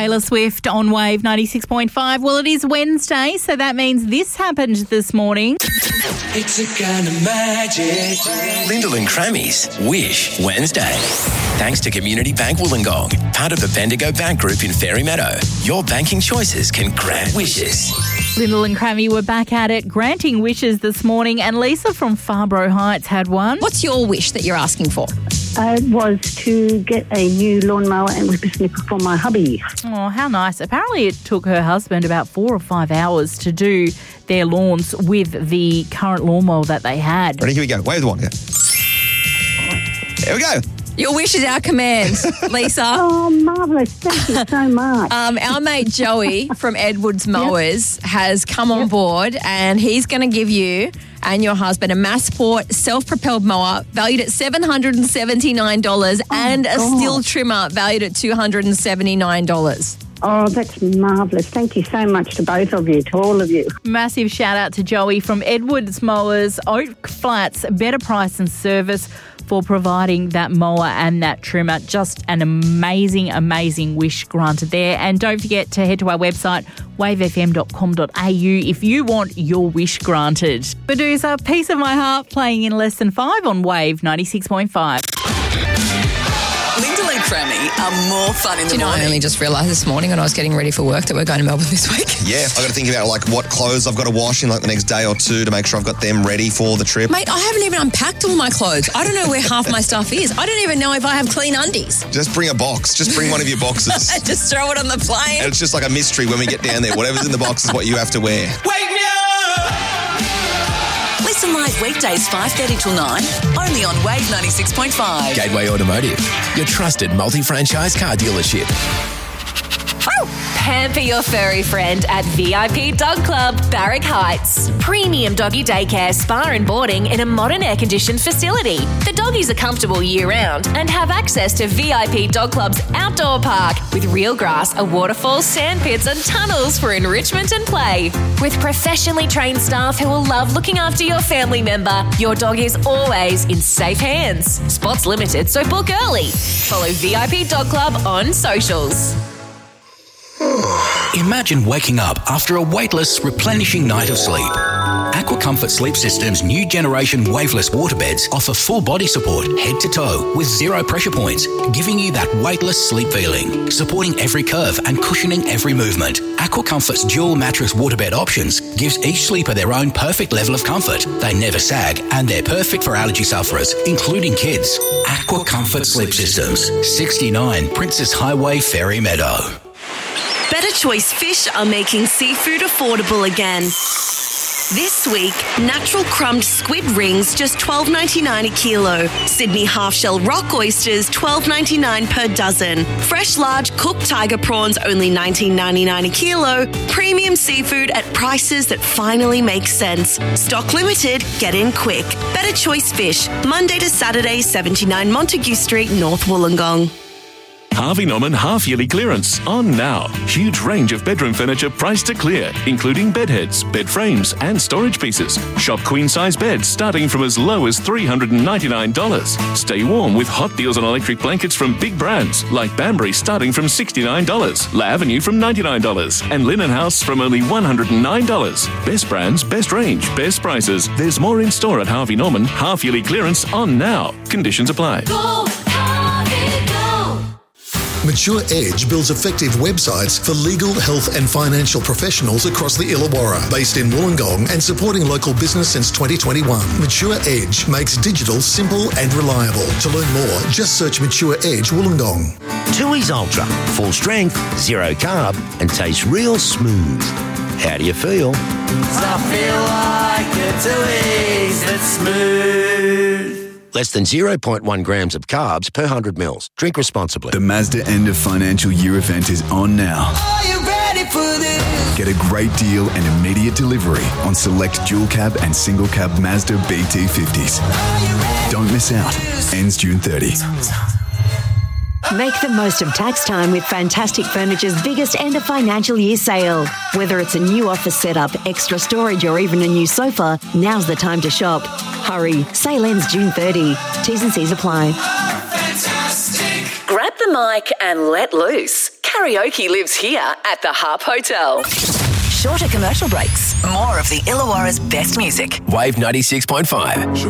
Taylor Swift on Wave 96.5. Well, it is Wednesday, so that means this happened this morning. It's a kind of magic. Lyndall and Crammy's Wish Wednesday. Thanks to Community Bank Wollongong, part of the Bendigo Bank Group in Fairy Meadow. Your banking choices can grant wishes. Lyndall and Crammy were back at it, granting wishes this morning, and Lisa from Farbro Heights had one. What's your wish that you're asking for? It was to get a new lawnmower and whippersnipper for my hubby. Oh, how nice. Apparently it took her husband about 4 or 5 hours to do their lawns with the current lawnmower that they had. Ready? Here we go. Wave the wand. Here we go. Your wish is our command, Lisa. Oh, marvellous. Thank you so much. Our mate Joey from Edwards Mowers has come on board, and he's going to give you and your husband a Massport self-propelled mower valued at $779 and a steel trimmer valued at $279. Oh, that's marvellous. Thank you so much to both of you, to all of you. Massive shout out to Joey from Edwards Mowers, Oak Flats, better price and service for providing that mower and that trimmer. Just an amazing, amazing wish granted there. And don't forget to head to our website, wavefm.com.au, if you want your wish granted. Medusa, Piece of My Heart, playing in less than 5 on Wave 96.5. Lyndall and Crammy are more fun in the morning. I only just realised this morning when I was getting ready for work that we're going to Melbourne this week. Yeah, I've got to think about what clothes I've got to wash in the next day or two to make sure I've got them ready for the trip. Mate, I haven't even unpacked all my clothes. I don't know where half my stuff is. I don't even know if I have clean undies. Just bring a box. Just bring one of your boxes. Just throw it on the plane. And it's just like a mystery when we get down there. Whatever's in the box is what you have to wear. Wake me up! Listen live weekdays 5:30 till 9, only on Wave 96.5. Gateway Automotive, your trusted multi-franchise car dealership. Pamper your furry friend at VIP Dog Club, Barrack Heights. Premium doggy daycare, spa and boarding in a modern air-conditioned facility. The doggies are comfortable year-round and have access to VIP Dog Club's outdoor park with real grass, a waterfall, sand pits and tunnels for enrichment and play. With professionally trained staff who will love looking after your family member, your dog is always in safe hands. Spots limited, so book early. Follow VIP Dog Club on socials. Imagine waking up after a weightless, replenishing night of sleep. Aqua Comfort Sleep System's new generation waveless waterbeds offer full body support head to toe with 0 pressure points, giving you that weightless sleep feeling, supporting every curve and cushioning every movement. Aqua Comfort's dual mattress waterbed options gives each sleeper their own perfect level of comfort. They never sag and they're perfect for allergy sufferers, including kids. Aqua Comfort Sleep Systems, 69 Princess Highway, Fairy Meadow. Better Choice Fish are making seafood affordable again. This week, natural crumbed squid rings just $12.99 a kilo. Sydney half-shell rock oysters $12.99 per dozen. Fresh large cooked tiger prawns only $19.99 a kilo. Premium seafood at prices that finally make sense. Stock limited, get in quick. Better Choice Fish, Monday to Saturday, 79 Montague Street, North Wollongong. Harvey Norman half-yearly clearance on now. Huge range of bedroom furniture priced to clear, including bed heads, bed frames and storage pieces. Shop queen-size beds starting from as low as $399. Stay warm with hot deals on electric blankets from big brands like Banbury starting from $69, La Avenue from $99 and Linen House from only $109. Best brands, best range, best prices. There's more in store at Harvey Norman. Half-yearly clearance on now. Conditions apply. Go, Harvey, go! Mature Edge builds effective websites for legal, health and financial professionals across the Illawarra, based in Wollongong and supporting local business since 2021. Mature Edge makes digital simple and reliable. To learn more, just search Mature Edge Wollongong. Tooheys Ultra, full strength, 0 carb and tastes real smooth. How do you feel? I feel like a Tooheys that's smooth. Less than 0.1 grams of carbs per 100 mils. Drink responsibly. The Mazda end of financial year event is on now. Are you ready for this? Get a great deal and immediate delivery on select dual cab and single cab Mazda BT50s. Don't miss out. Ends June 30. Make the most of tax time with Fantastic Furniture's biggest end of financial year sale. Whether it's a new office setup, extra storage or even a new sofa, now's the time to shop. Hurry, sale ends June 30. T's and C's apply. Grab the mic and let loose. Karaoke lives here at the Harp Hotel. Shorter commercial breaks. More of the Illawarra's best music. Wave 96.5.